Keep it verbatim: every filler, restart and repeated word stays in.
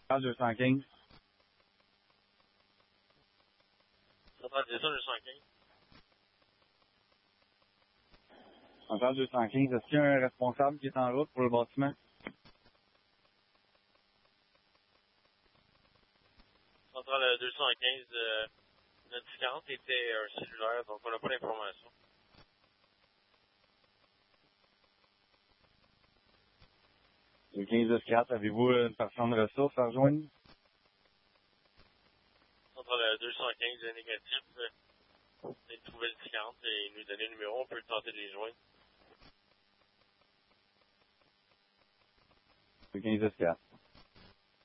Centrale deux cent quinze. Centrale deux cent quinze. Centrale deux cent quinze, est-ce qu'il y a un responsable qui est en route pour le bâtiment? Centrale deux cent quinze, euh, notre distance était un cellulaire, donc on n'a pas d'informations. Le quinze quatre, avez-vous une personne de ressources à rejoindre? Centrale deux cent quinze, négatif. On a trouvé le distance et nous donner le numéro, on peut tenter de les joindre. Le quinze quatre.